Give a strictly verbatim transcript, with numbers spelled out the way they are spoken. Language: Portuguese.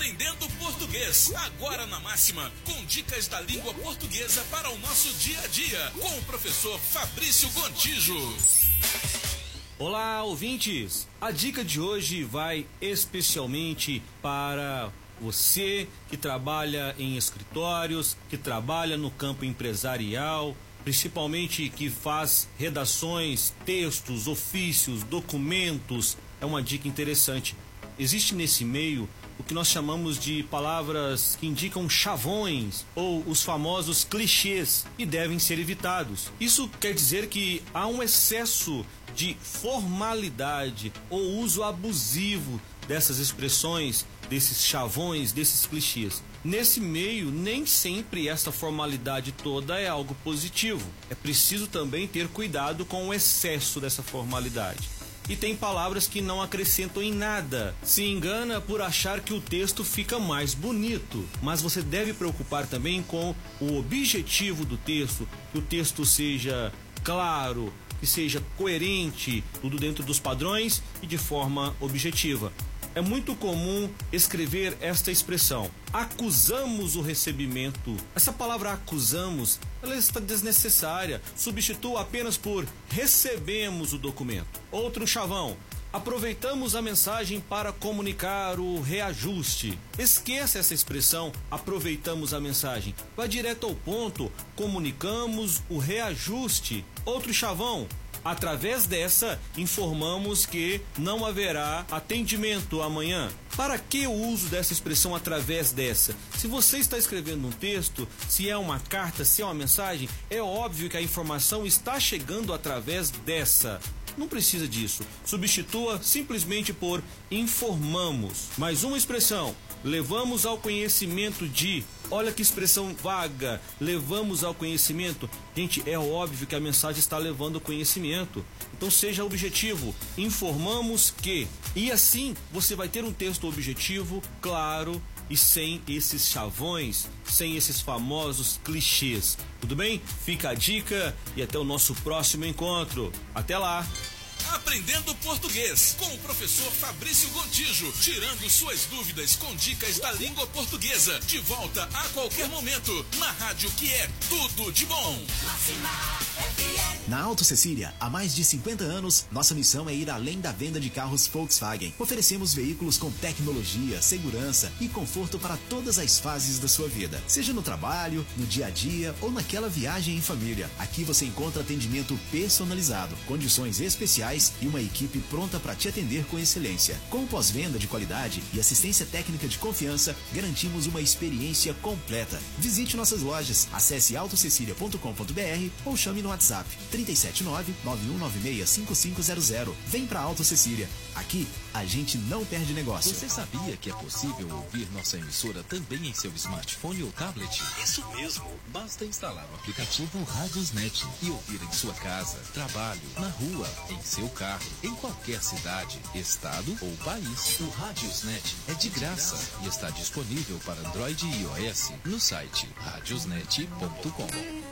Aprendendo Português, agora na Máxima, com dicas da língua portuguesa para o nosso dia a dia, com o professor Fabrício Gontijo. Olá, ouvintes! A dica de hoje vai especialmente para você que trabalha em escritórios, que trabalha no campo empresarial, principalmente que faz redações, textos, ofícios, documentos. É uma dica interessante. Existe nesse meio o que nós chamamos de palavras que indicam chavões ou os famosos clichês e devem ser evitados. Isso quer dizer que há um excesso de formalidade ou uso abusivo dessas expressões, desses chavões, desses clichês. Nesse meio, nem sempre essa formalidade toda é algo positivo. É preciso também ter cuidado com o excesso dessa formalidade. E tem palavras que não acrescentam em nada. Se engana por achar que o texto fica mais bonito. Mas você deve preocupar também com o objetivo do texto, que o texto seja claro, que seja coerente, tudo dentro dos padrões e de forma objetiva. É muito comum escrever esta expressão: acusamos o recebimento. Essa palavra acusamos, ela está desnecessária. Substitua apenas por recebemos o documento. Outro chavão: aproveitamos a mensagem para comunicar o reajuste. Esqueça essa expressão, aproveitamos a mensagem. Vá direto ao ponto, comunicamos o reajuste. Outro chavão: através dessa, informamos que não haverá atendimento amanhã. Para que o uso dessa expressão através dessa? Se você está escrevendo um texto, se é uma carta, se é uma mensagem, é óbvio que a informação está chegando através dessa. Não precisa disso. Substitua simplesmente por informamos. Mais uma expressão: levamos ao conhecimento de. Olha que expressão vaga. Levamos ao conhecimento. Gente, é óbvio que a mensagem está levando ao conhecimento. Então seja objetivo. Informamos que. E assim você vai ter um texto objetivo, claro e sem esses chavões, sem esses famosos clichês. Tudo bem? Fica a dica e até o nosso próximo encontro. Até lá! Aprendendo Português, com o professor Fabrício Gontijo, tirando suas dúvidas com dicas da língua portuguesa. De volta a qualquer momento, na rádio que é tudo de bom. Na Auto Cecília, há mais de cinquenta anos, nossa missão é ir além da venda de carros Volkswagen. Oferecemos veículos com tecnologia, segurança e conforto para todas as fases da sua vida. Seja no trabalho, no dia a dia ou naquela viagem em família. Aqui você encontra atendimento personalizado, condições especiais e uma equipe pronta para te atender com excelência. Com pós-venda de qualidade e assistência técnica de confiança, garantimos uma experiência completa. Visite nossas lojas, acesse auto cecília ponto com ponto br ou chame no WhatsApp três sete nove, nove um nove seis, cinco cinco zero zero. Vem pra Auto Cecília. Aqui, a gente não perde negócio. Você sabia que é possível ouvir nossa emissora também em seu smartphone ou tablet? Isso mesmo. Basta instalar o aplicativo Radiosnet e ouvir em sua casa, trabalho, na rua, em seu carro, em qualquer cidade, estado ou país. O Radiosnet é de graça e está disponível para Android e iOS no site radiosnet ponto com.